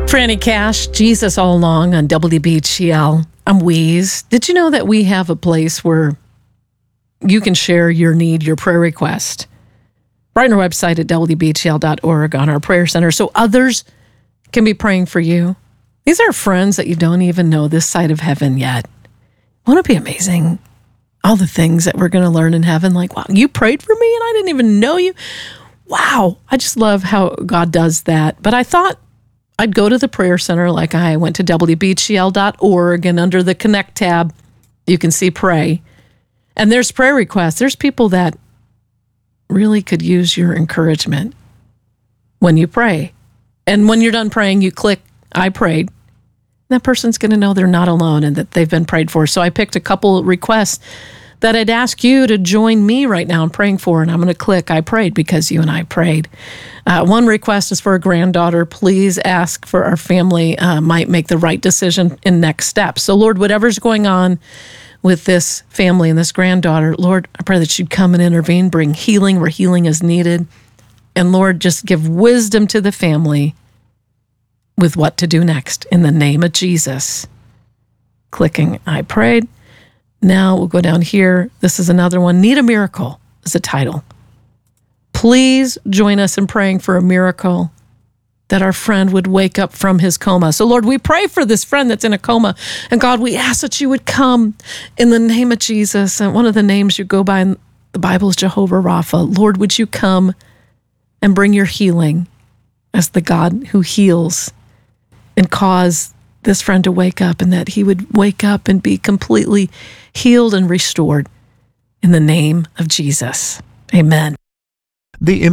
Franny Cash, Jesus All Along on WBGL. I'm Wheeze. Did you know that we have a place where you can share your need, your prayer request? Right on our website at WBGL.org on our prayer center so others can be praying for you. These are friends that you don't even know this side of heaven yet. Won't it be amazing? All the things that we're going to learn in heaven, like, wow, you prayed for me and I didn't even know you. Wow. I just love how God does that. But I thought I'd go to the prayer center, like I went to WBGL.org, and under the Connect tab, you can see pray. And there's prayer requests. There's people that really could use your encouragement when you pray. And when you're done praying, you click, I prayed. That person's going to know they're not alone and that they've been prayed for. So I picked a couple requests that I'd ask you to join me right now in praying for, and I'm going to click I prayed because you and I prayed. One request is for a granddaughter. Please ask for our family might make the right decision in next steps. So Lord, whatever's going on with this family and this granddaughter, Lord, I pray that you'd come and intervene, bring healing where healing is needed. And Lord, just give wisdom to the family with what to do next in the name of Jesus. Clicking I prayed. Now we'll go down here. This is another one. Need a miracle is the title. Please join us in praying for a miracle that our friend would wake up from his coma. So Lord, we pray for this friend that's in a coma. And God, we ask that you would come in the name of Jesus. And one of the names you go by in the Bible is Jehovah Rapha. Lord, would you come and bring your healing as the God who heals and cause this friend to wake up, and that he would wake up and be completely healed and restored in the name of Jesus. Amen. The